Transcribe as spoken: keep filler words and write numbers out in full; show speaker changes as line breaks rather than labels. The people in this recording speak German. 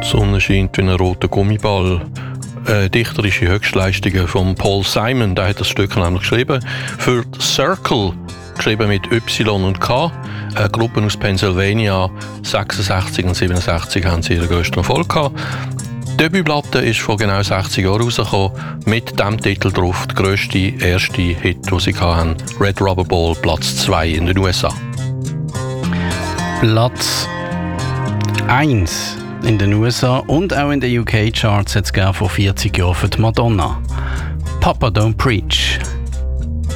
Die Sonne scheint wie ein roter Gummiball. Äh, dichterische Höchstleistungen von Paul Simon, der hat das Stück nämlich geschrieben. Für Circle, geschrieben mit Y und K, eine Gruppe aus Pennsylvania, sechsundsechzig und siebenundsechzig haben sie ihren grössten Erfolg gehabt. Die Debütplatte ist vor genau sechzig Jahren rausgekommen, mit dem Titel drauf, der grösste erste Hit, den sie hatten, Red Rubber Ball, Platz zwei in den U S A.
Platz eins in den U S A und auch in den U K-Charts hat es vor vierzig Jahren für die Madonna. Papa Don't Preach.